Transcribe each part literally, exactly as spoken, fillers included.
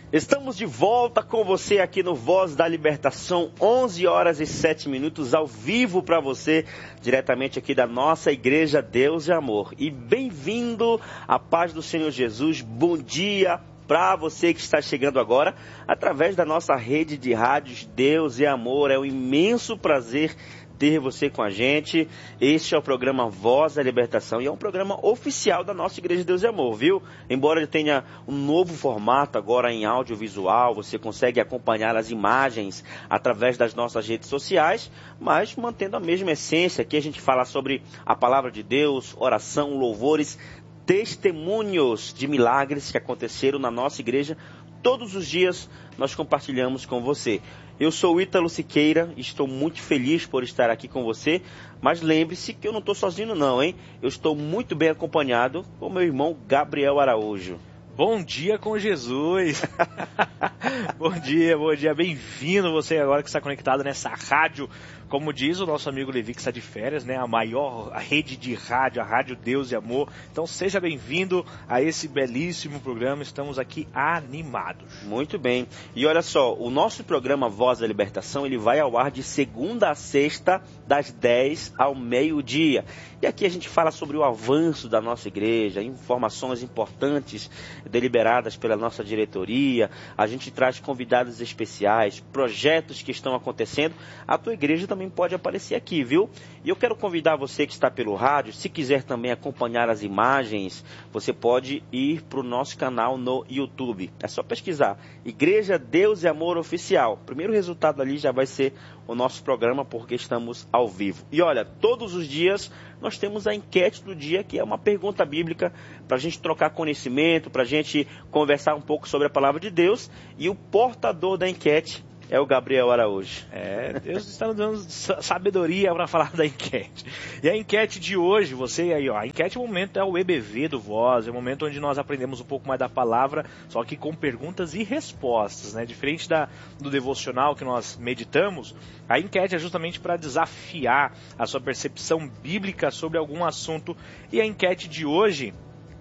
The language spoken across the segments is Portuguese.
Estamos de volta com você aqui no Voz da Libertação, onze horas e sete minutos, ao vivo para você, diretamente aqui da nossa Igreja Deus e Amor. E bem-vindo à paz do Senhor Jesus, bom dia para você que está chegando agora, através da nossa rede de rádios Deus e Amor. É um imenso prazer ter você com a gente. Este é o programa Voz da Libertação e é um programa oficial da nossa Igreja Deus e Amor, viu? Embora ele tenha um novo formato agora em audiovisual, você consegue acompanhar as imagens através das nossas redes sociais, mas mantendo a mesma essência. Aqui a gente fala sobre a palavra de Deus, oração, louvores, testemunhos de milagres que aconteceram na nossa igreja. Todos os dias nós compartilhamos com você. Eu sou o Ítalo Siqueira e estou muito feliz por estar aqui com você. Mas lembre-se que eu não estou sozinho não, hein? Eu estou muito bem acompanhado com meu irmão Gabriel Araújo. Bom dia com Jesus. Bom dia, bom dia. Bem-vindo você agora que está conectado nessa rádio. Como diz o nosso amigo Levi, que está de férias, né? A maior rede de rádio, a Rádio Deus e Amor. Então seja bem-vindo a esse belíssimo programa. Estamos aqui animados. Muito bem. E olha só, o nosso programa Voz da Libertação, ele vai ao ar de segunda a sexta, das dez ao meio-dia. E aqui a gente fala sobre o avanço da nossa igreja, informações importantes deliberadas pela nossa diretoria. A gente traz convidados especiais, projetos que estão acontecendo. A tua igreja também pode aparecer aqui, viu? E eu quero convidar você que está pelo rádio, se quiser também acompanhar as imagens, você pode ir para o nosso canal no YouTube. É só pesquisar Igreja Deus e Amor Oficial. O primeiro resultado ali já vai ser o nosso programa, porque estamos ao vivo. E olha, todos os dias nós temos a enquete do dia, que é uma pergunta bíblica para a gente trocar conhecimento, para a gente conversar um pouco sobre a palavra de Deus. E o portador da enquete é o Gabriel Araújo. É, Deus está nos dando sabedoria para falar da enquete. E a enquete de hoje, você aí, ó, a enquete é o momento, é o E B V do Voz, é o momento onde nós aprendemos um pouco mais da palavra, só que com perguntas e respostas, né? Diferente da, do devocional que nós meditamos, a enquete é justamente para desafiar a sua percepção bíblica sobre algum assunto. E a enquete de hoje,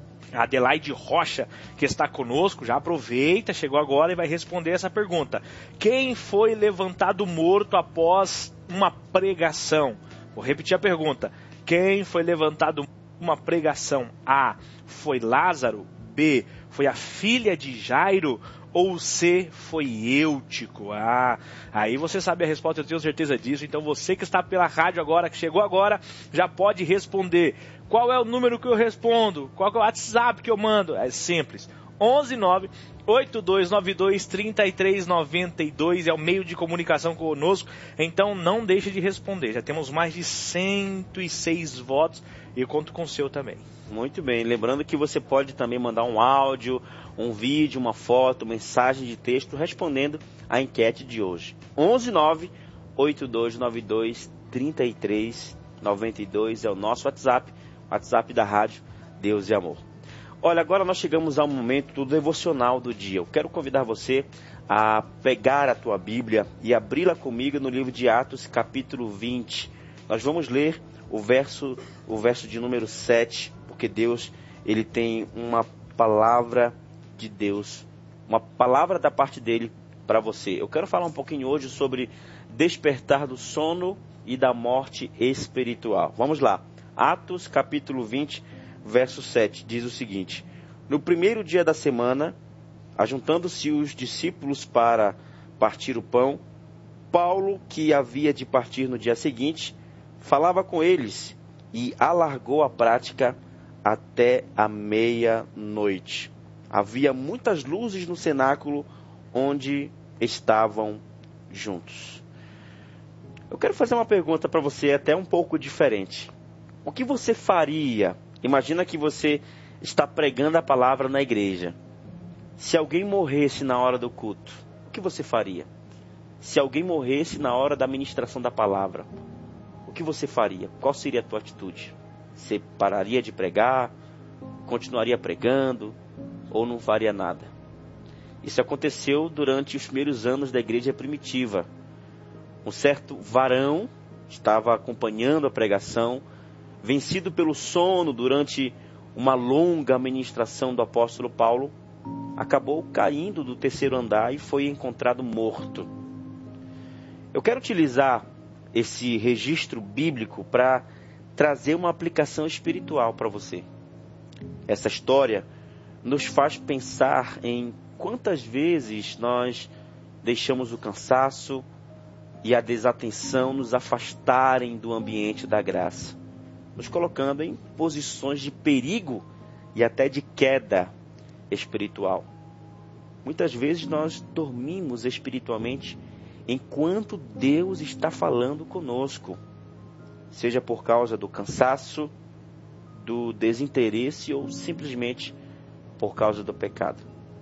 a Adelaide Rocha, que está conosco, já aproveita, chegou agora e vai responder essa pergunta. Quem foi levantado morto após uma pregação? Vou repetir a pergunta. Quem foi levantado uma pregação? A. Foi Lázaro? B. Foi a filha de Jairo? Ou C, foi Eutico? Ah, aí você sabe a resposta, eu tenho certeza disso. Então você que está pela rádio agora, que chegou agora, já pode responder. Qual é o número que eu respondo? Qual é o WhatsApp que eu mando? É simples. onze nove oito dois nove dois três três nove dois é o meio de comunicação conosco. Então não deixe de responder. Já temos mais de cento e seis votos e eu conto com o seu também. Muito bem. Lembrando que você pode também mandar um áudio, um vídeo, uma foto, mensagem de texto respondendo a enquete de hoje. onze nove oito dois nove dois três três nove dois é o nosso WhatsApp, WhatsApp da Rádio Deus e Amor. Olha, agora nós chegamos ao momento do devocional do dia. Eu quero convidar você a pegar a tua Bíblia e abri-la comigo no livro de Atos, capítulo vinte. Nós vamos ler o verso, o verso de número sete, porque Deus, ele tem uma palavra de Deus, uma palavra da parte dele para você. Eu quero falar um pouquinho hoje sobre despertar do sono e da morte espiritual. Vamos lá. Atos, capítulo vinte, verso sete, diz o seguinte: no primeiro dia da semana, ajuntando-se os discípulos para partir o pão, Paulo, que havia de partir no dia seguinte, falava com eles e alargou a prática até a meia-noite. Havia muitas luzes no cenáculo onde estavam juntos. Eu quero fazer uma pergunta para você até um pouco diferente. O que você faria? Imagina que você está pregando a palavra na igreja. Se alguém morresse na hora do culto, o que você faria? Se alguém morresse na hora da ministração da palavra, o que você faria? Qual seria a tua atitude? Você pararia de pregar? Continuaria pregando? Ou não faria nada? Isso aconteceu durante os primeiros anos da igreja primitiva. Um certo varão estava acompanhando a pregação, vencido pelo sono durante uma longa ministração do apóstolo Paulo. acabou caindo do terceiro andar e foi encontrado morto. Eu quero utilizar esse registro bíblico para trazer uma aplicação espiritual para você. Essa história nos faz pensar em quantas vezes nós deixamos o cansaço e a desatenção nos afastarem do ambiente da graça, nos colocando em posições de perigo e até de queda espiritual. Muitas vezes nós dormimos espiritualmente enquanto Deus está falando conosco, seja por causa do cansaço, do desinteresse ou simplesmente por causa do pecado.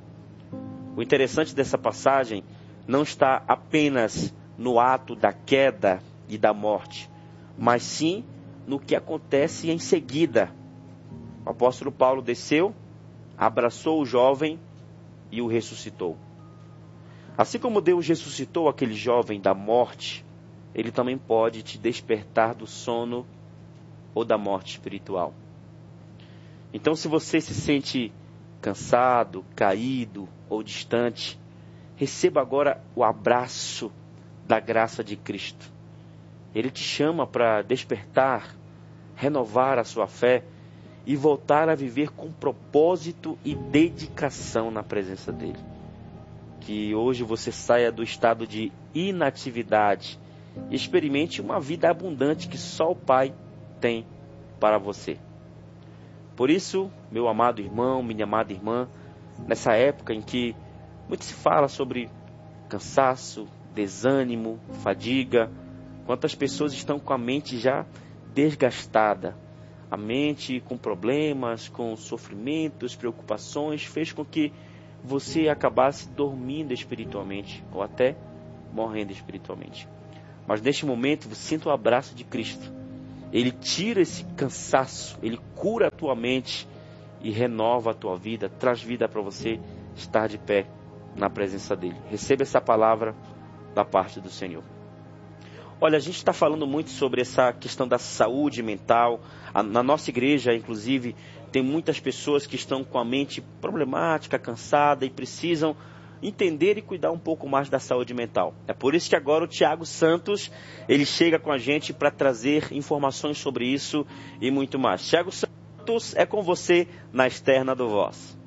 O interessante dessa passagem não está apenas no ato da queda e da morte, mas sim no que acontece em seguida. O apóstolo Paulo desceu, abraçou o jovem e o ressuscitou. Assim como Deus ressuscitou aquele jovem da morte, Ele também pode te despertar do sono ou da morte espiritual. Então, se você se sente cansado, caído ou distante, receba agora o abraço da graça de Cristo. Ele te chama para despertar, renovar a sua fé e voltar a viver com propósito e dedicação na presença dEle. Que hoje você saia do estado de inatividade e experimente uma vida abundante que só o Pai tem para você. Por isso, meu amado irmão, minha amada irmã, nessa época em que muito se fala sobre cansaço, desânimo, fadiga, quantas pessoas estão com a mente já desgastada, a mente com problemas, com sofrimentos, preocupações, fez com que você acabasse dormindo espiritualmente ou até morrendo espiritualmente. Mas neste momento, você sinta o abraço de Cristo. Ele tira esse cansaço, Ele cura a tua mente e renova a tua vida, traz vida para você estar de pé na presença dEle. Receba essa palavra da parte do Senhor. Olha, a gente está falando muito sobre essa questão da saúde mental. A, na nossa igreja, inclusive, tem muitas pessoas que estão com a mente problemática, cansada e precisam entender e cuidar um pouco mais da saúde mental. É por isso que agora o Tiago Santos, ele chega com a gente para trazer informações sobre isso e muito mais. Tiago Santos, é com você na externa do Voz.